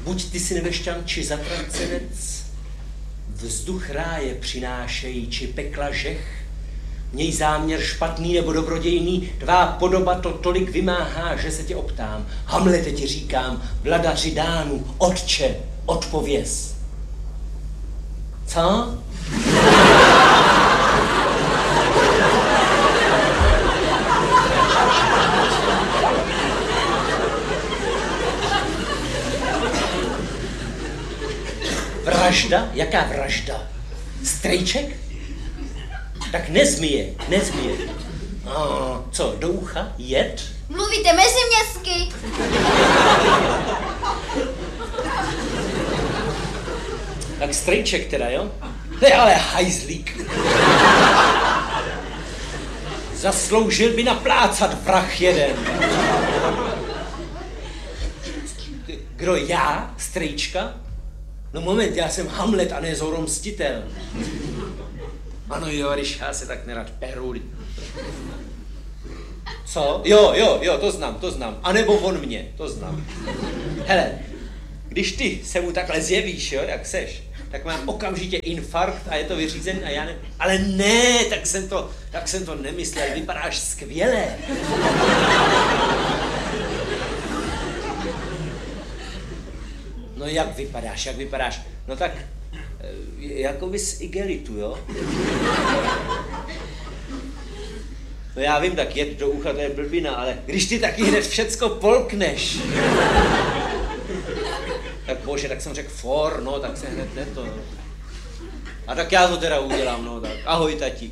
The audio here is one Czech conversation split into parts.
Buď ty si nevešťan, či zatracenec, vzduch ráje přinášejí, či pekla žech, měj záměr špatný nebo dobrodějný, tvá podoba to tolik vymáhá, že se tě optám. Hamlete ti říkám, vladaři Dánů, otče, odpověz. Co? Vražda? Jaká vražda? Strejček? Tak nezmije. Co, do ucha? Jed? Mluvíte meziměstsky. Tak strejček teda, jo? To je ale hajzlík. Zasloužil by naplácat vrah jeden. Kdo já? Strejčka? No moment, já jsem Hamlet a ne Zoromstitel. Ano jo, když já se tak nerad peru. Co? Jo, to znám. A nebo on mě, to znám. Hele, když ty se mu takhle zjevíš, jo, jak seš, tak mám okamžitě infarkt a je to vyřízený a já ne... Ale ne, tak jsem to nemyslel, vypadáš skvěle. No jak vypadáš? No tak, jako bys igelitu, jo? No já vím, tak jet do ucha, to je blbina, ale když ty taky hned všecko polkneš. Tak bože, tak jsem řekl for, no, tak se hned ne to. A tak já to teda udělám, no, tak ahoj tati.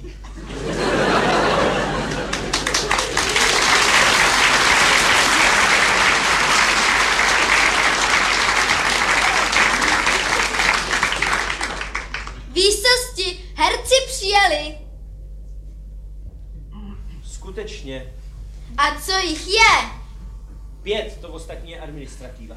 Výsosti, herci přijeli. Skutečně. A co jich je? 5, to ostatní je administrativa.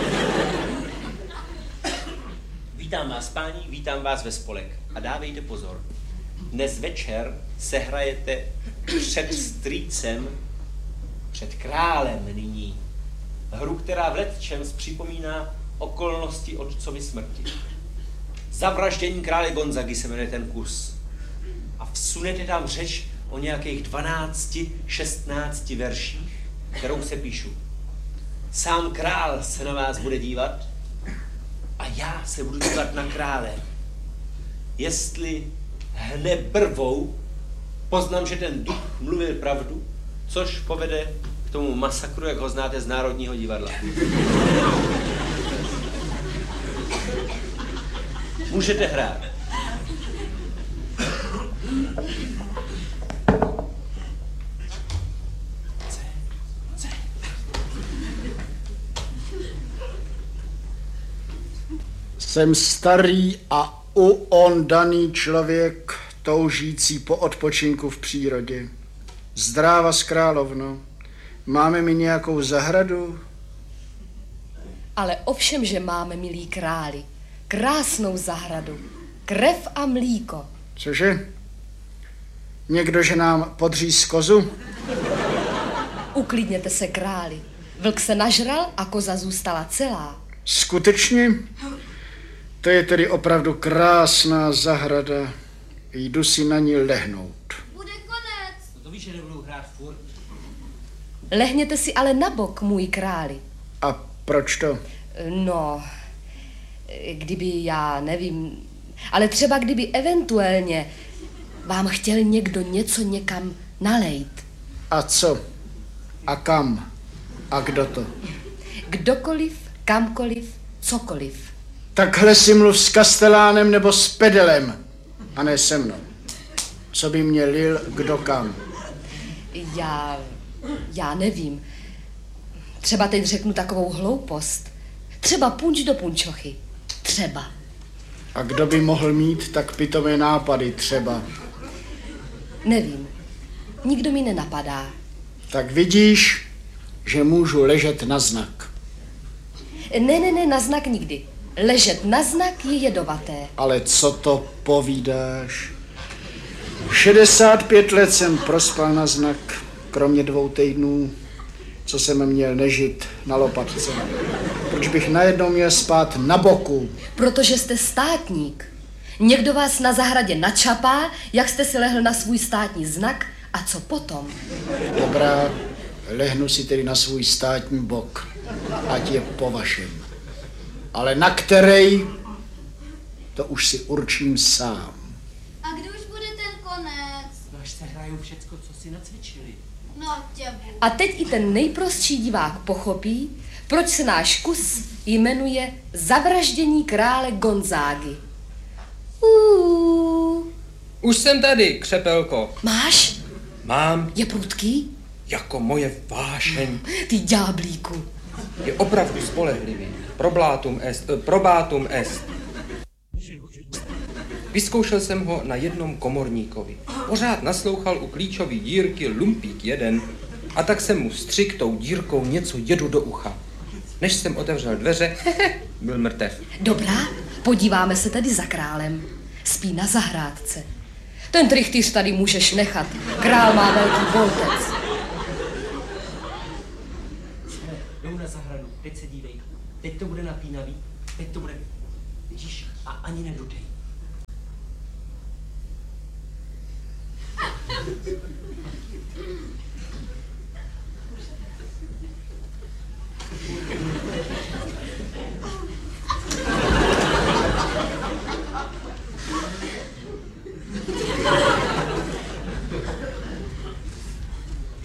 Vítám vás, páni, vítám vás ve spolek. A dávejte pozor. Dnes večer se hrajete před strýcem, před králem nyní. Hru, která v lecčems připomíná okolnosti otcovy smrti. Zavraždění krále Gonzagy se jmenuje ten kus. A vsunete tam řeč o nějakých 12, 16 verších, kterou se píšu. Sám král se na vás bude dívat a já se budu dívat na krále. Jestli hne brvou, poznám, že ten duch mluvil pravdu, což povede k tomu masakru, jak ho znáte z Národního divadla. Můžete hrát. Jsem starý a daný člověk, toužící po odpočinku v přírodě. Zdráva z královno, máme mi nějakou zahradu? Ale ovšem, že máme, milí králi, krásnou zahradu, krev a mlíko. Cože? Někdo, že nám podříz kozu? Uklidněte se, králi. Vlk se nažral a koza zůstala celá. Skutečně? To je tedy opravdu krásná zahrada. Jdu si na ní lehnout. Bude konec. No to víš, že nebudou hrát furt. Lehněte si ale na bok, můj králi. A proč to? No, kdyby, já nevím, ale třeba kdyby eventuálně vám chtěl někdo něco někam nalejt. A co? A kam? A kdo to? Kdokoliv, kamkoliv, cokoliv. Takhle si mluv s kastelánem nebo s pedelem, a ne se mnou. Co by mě lil kdo kam? Já nevím. Třeba teď řeknu takovou hloupost. Třeba punč do punčochy. Třeba. A kdo by mohl mít tak pitové nápady třeba? Nevím. Nikdo mi nenapadá. Tak vidíš, že můžu ležet na znak. Ne, na znak nikdy. Ležet na znak je jedovaté. Ale co to povídáš? 65 let jsem prospal na znak, kromě 2 týdnů. co jsem měl nežit na lopatce? Proč bych najednou měl spát na boku? Protože jste státník. Někdo vás na zahradě načapá, jak jste si lehl na svůj státní znak a co potom? Dobrá, lehnu si tedy na svůj státní bok, ať je po vašem. Ale na který, to už si určím sám. A kdy už bude ten konec? No až se hrajou všecko, co si nacvičili. No těbu. A teď i ten nejprostší divák pochopí, proč se náš kus jmenuje Zavraždění krále Gonzágy. Už jsem tady, křepelko. Máš? Mám Je prudký? jako moje vášeň. Ty ďáblíku. Je opravdu spolehlivý. Probatum est. Vyzkoušel jsem ho na jednom komorníkovi. Pořád naslouchal u klíčové dírky lumpík jeden a tak jsem mu vstřik tou dírkou něco jedu do ucha. Než jsem otevřel dveře, byl mrtev. Dobrá, podíváme se tedy za králem. Spí na zahrádce. Ten trichtýř tady můžeš nechat. Král má velký boltec. Jdou na zahradu, teď se dívej. Teď to bude napínavý, teď to bude... Vidíš, a ani nedudej.